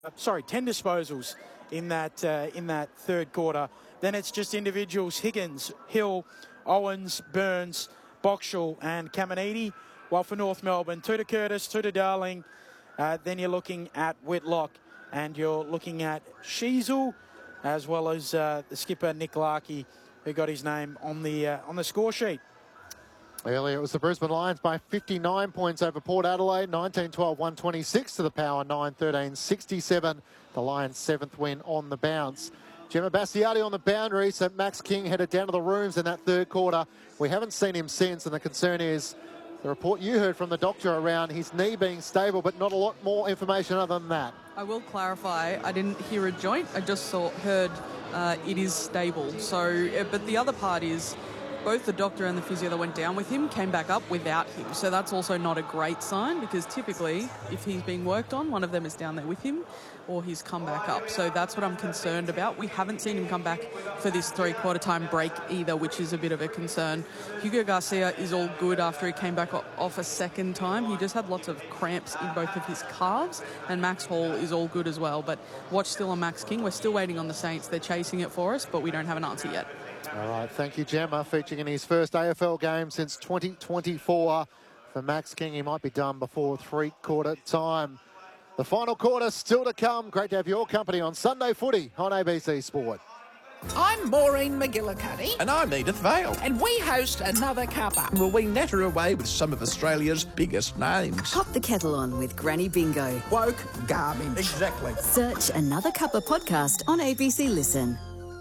10 disposals in that third quarter. Then it's just individuals: Higgins, Hill, Owens, Burns, Boxall and Caminiti. While for North Melbourne, 2 to Curtis, 2 to Darling. Then you're looking at Whitlock and you're looking at Sheasel, as well as the skipper Nick Larkey, who got his name on the score sheet. Earlier it was the Brisbane Lions by 59 points over Port Adelaide, 19-12-126 to the power, 9-13-67. The Lions' 7th win on the bounce. Gemma Bastiati on the boundary, so Max King headed down to the rooms in that third quarter. We haven't seen him since, and the concern is the report you heard from the doctor around his knee being stable, but not a lot more information other than that. I will clarify, I didn't hear a joint, I just heard it is stable. So, but the other part is both the doctor and the physio that went down with him came back up without him. So that's also not a great sign, because typically if he's being worked on, one of them is down there with him or he's come back up. So that's what I'm concerned about. We haven't seen him come back for this 3/4 time break either, which is a bit of a concern. Hugo Garcia is all good after he came back off a second time. He just had lots of cramps in both of his calves, and Max Hall is all good as well. But watch still on Max King. We're still waiting on the Saints. They're chasing it for us, but we don't have an answer yet. All right, thank you, Gemma. Featuring in his first AFL game since 2024 for Max King. He might be done before 3/4 time. The final quarter still to come. Great to have your company on Sunday Footy on ABC Sport. I'm Maureen McGillicuddy. And I'm Edith Vale. And we host Another Cuppa. Will we natter away with some of Australia's biggest names? Pop the kettle on with Granny Bingo. Woke garbage. Exactly. Search Another Cuppa podcast on ABC Listen.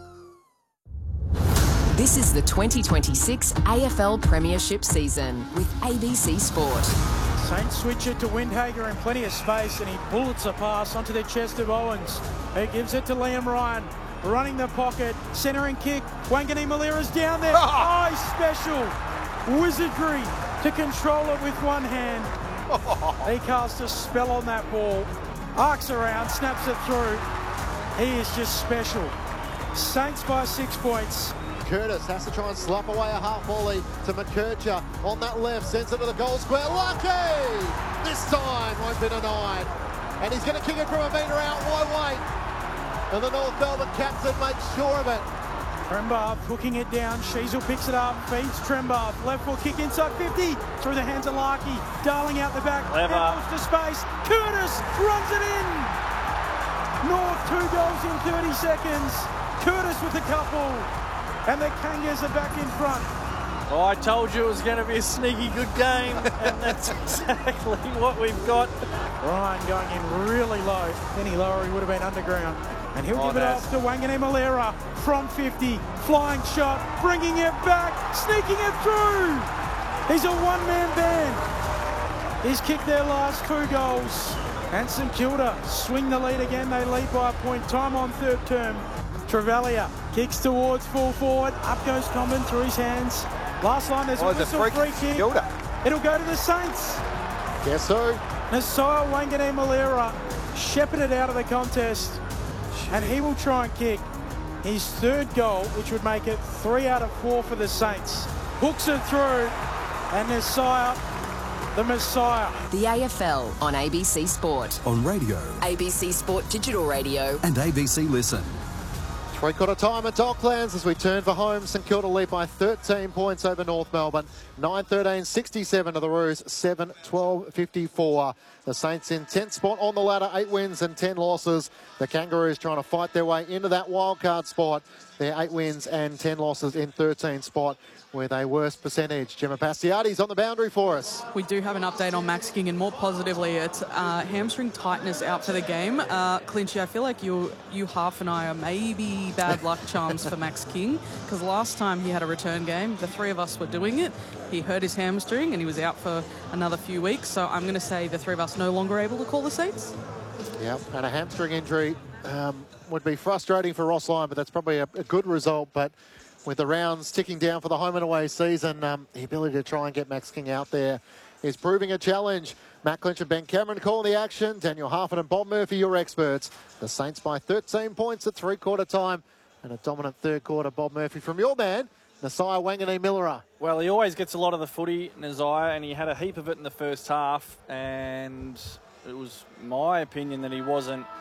This is the 2026 AFL Premiership season with ABC Sport. Saints switch it to Windhager in plenty of space, and he bullets a pass onto the chest of Owens, who gives it to Liam Ryan, running the pocket, centering kick. Wangani Malira's down there. Oh, special wizardry to control it with one hand. He casts a spell on that ball, arcs around, snaps it through. He is just special. Saints by 6 points. Curtis has to try and slap away a half volley to McKercher on that left, sends it to the goal square. Lucky! This time won't be denied. And he's going to kick it from a metre out. Why wait? And the North Melbourne captain makes sure of it. Trembath hooking it down. Sheasel picks it up, feeds Trembath. Left foot kick inside 50. Through the hands of Larkey. Darling out the back. Handles to space. Curtis runs it in. North 2 goals in 30 seconds. Curtis with a couple. And the Kangas are back in front. Oh, I told you it was going to be a sneaky good game, and that's exactly what we've got. Ryan going in really low. Any lower, he would have been underground. And he'll give it off to Wangani Malira from 50. Flying shot, bringing it back, sneaking it through. He's a one-man band. He's kicked their last 2 goals. And St Kilda swing the lead again. They lead by a point. Time on third term. Travalia kicks towards full forward. Up goes Comben through his hands. Last line, there's a whistle, free kick. It'll go to the Saints. Guess who? Nasiah Wangani Malira shepherded out of the contest. And he will try and kick his 3rd goal, which would make it 3 out of 4 for the Saints. Hooks it through. And Nasiah, the Messiah. The AFL on ABC Sport. On radio. ABC Sport Digital Radio. And ABC Listen. 3/4 time at Docklands as we turn for home. St Kilda lead by 13 points over North Melbourne. 9-13-67 to the Roos. 7-12-54. The Saints in 10th spot on the ladder. 8 wins and 10 losses. The Kangaroos trying to fight their way into that wildcard spot. They're 8 wins and 10 losses in 13th spot with a worse percentage. Gemma Bastiati's on the boundary for us. We do have an update on Max King, and more positively, it's hamstring tightness out for the game. Clinchy, I feel like you half and I are maybe bad luck charms for Max King, because last time he had a return game, the 3 of us were doing it. He hurt his hamstring and he was out for another few weeks. So I'm going to say the 3 of us no longer able to call the Saints. Yeah, and a hamstring injury would be frustrating for Ross Lyon, but that's probably a good result. But with the rounds ticking down for the home and away season, the ability to try and get Max King out there is proving a challenge. Matt Clinch and Ben Cameron calling the action. Daniel Harford and Bob Murphy, your experts. The Saints by 13 points at 3/4 time. And a dominant 3rd quarter. Bob Murphy from your man, Nasiah Wangani Malira. Well, he always gets a lot of the footy, Nasiah, and he had a heap of it in the first half. And it was my opinion that he wasn't